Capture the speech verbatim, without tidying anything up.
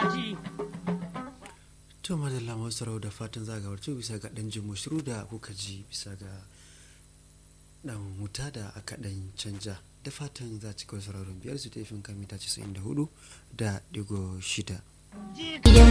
daji. To madalla masu da fatan zagawar ce bisa ga dan jin shiru da kuka ji bisa ga dan wuta da aka dan canja da fatan za ci kawai sauraron biyar su taifin kamita casa'in da hudu da digo shida.